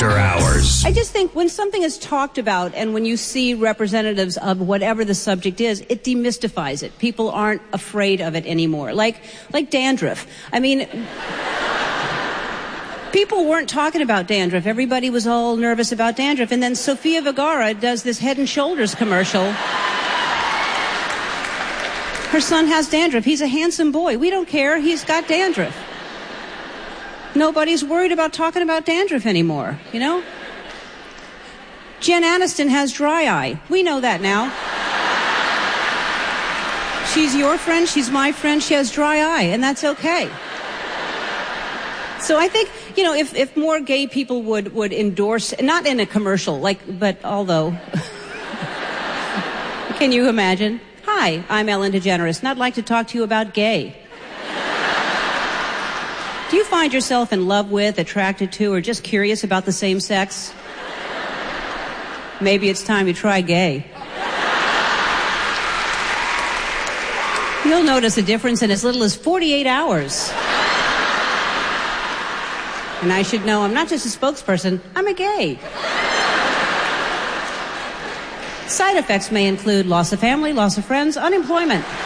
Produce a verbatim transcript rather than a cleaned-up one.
After Hours. I just think when something is talked about and when you see representatives of whatever the subject is, it demystifies it. People aren't afraid of it anymore. Like, like dandruff. I mean, people weren't talking about dandruff. Everybody was all nervous about dandruff. And then Sofia Vergara does this Head and Shoulders commercial. Her son has dandruff. He's a handsome boy. We don't care. He's got dandruff. Nobody's worried about talking about dandruff anymore, you know? Jen Aniston has dry eye. We know that now. She's your friend, she's my friend, she has dry eye, and that's okay. So I think, you know, if, if more gay people would, would endorse, not in a commercial, like, but although, can you imagine? Hi, I'm Ellen DeGeneres, and I'd like to talk to you about gay. Do you find yourself in love with, attracted to, or just curious about the same sex? Maybe it's time to try gay. You'll notice a difference in as little as forty-eight hours. And I should know I'm not just a spokesperson, I'm a gay. Side effects may include loss of family, loss of friends, unemployment.